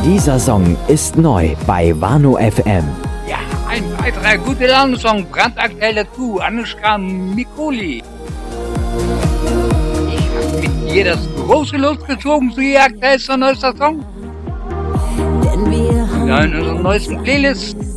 Dieser Song ist neu bei Wano FM. Ja, ein weiterer gute Laune-Song, brandaktuell dazu, Anushka Mikoli. Ich hab mit dir das große losgezogen zu ihr aktuellster neuester Song. Ja, in unserer neuesten Playlist